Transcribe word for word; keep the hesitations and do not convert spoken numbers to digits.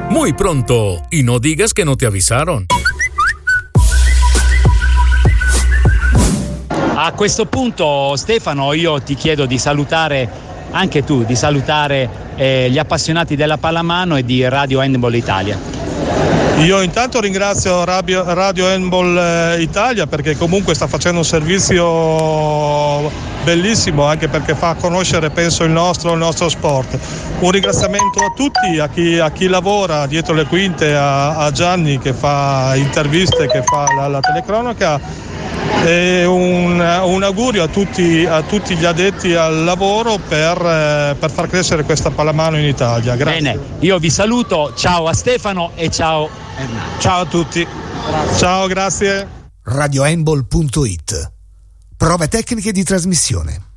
Muy pronto, y no digas que no te avisaron. A questo punto, Stefano, io ti chiedo di salutare, anche tu, di salutare eh, gli appassionati della pallamano e di Radio Handball Italia. Io intanto ringrazio Radio, Radio Handball Italia perché comunque sta facendo un servizio bellissimo, anche perché fa conoscere, penso, il nostro, il nostro sport. Un ringraziamento a tutti, a chi, a chi lavora dietro le quinte, a, a Gianni che fa interviste, che fa la, la telecronaca, e un, un augurio a tutti, a tutti gli addetti al lavoro per, per far crescere questa pallamano in Italia. Grazie. Bene, io vi saluto, ciao a Stefano e ciao Hernán. Ciao a tutti. Grazie. Ciao, grazie. radio handball punto it. Prove tecniche di trasmissione.